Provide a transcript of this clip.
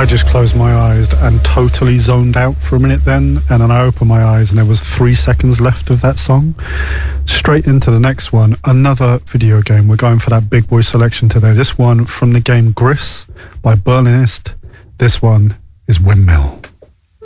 I just closed my eyes and totally zoned out for a minute then, and then I opened my eyes and there was 3 seconds left of that song. Straight into the next one, another video game. We're going for that big boy selection today. This one from the game Gris by Berlinist. This one is Windmill.